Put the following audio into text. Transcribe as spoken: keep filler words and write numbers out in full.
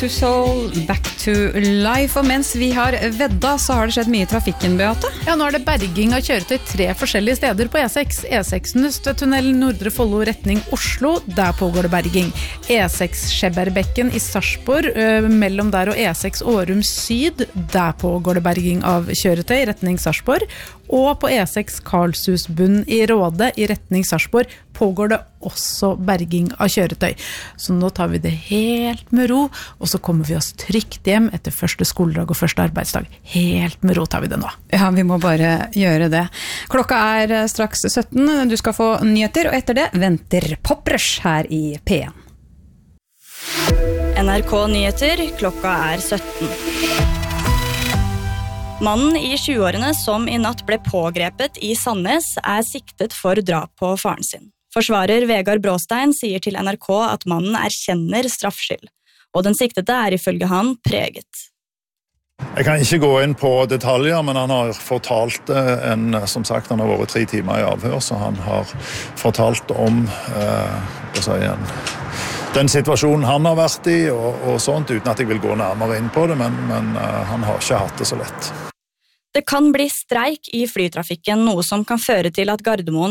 To Soul, Back to Life. Og mens vi har vedda, så har det skjedd mye i trafikken, Beate. Ja, nå er det berging av kjøretøy tre forskjellige steder på E seks. E seks Nøstettunnel, Nordre Follo, retning Oslo. Der pågår det berging. E seks Skjebberbekken i Sarpsborg, mellom der og E seks Årum Syd. Der pågår det berging av kjøretøy, retning Sarpsborg. Og på E seks Karlshusbunn i Råde, i retning Sarpsborg, pågår det også berging av kjøretøy. Så nå tar vi det helt med ro, og så kommer vi oss trygt hjem etter første skoledag og første arbeidsdag. Helt med ro tar vi det nå. Ja, vi må bare gjøre det. Klokka er straks sytten, du skal få nyheter, og etter det venter Poprush her i P en. N R K Nyheter, klokka er sytten. Mannen i tjueårene som i natt ble pågrepet i Sandnes er siktet for drap på faren sin. Forsvarer Vegard Bråstein sier til N R K at mannen erkjenner straffskyld, og den siktede er ifølge han preget. Jeg kan ikke gå inn på detaljer, men han har fortalt en, som sagt, han har vært tre timer i avhør, så han har fortalt om eh, hva sier jeg, den situasjonen han har vært i, og, og sånt, uten at jeg vil gå nærmere inn på det, men, men uh, han har ikke hatt det så lett. Det kan bli streik i flytrafikken, noe som kan føre til at Gardermoen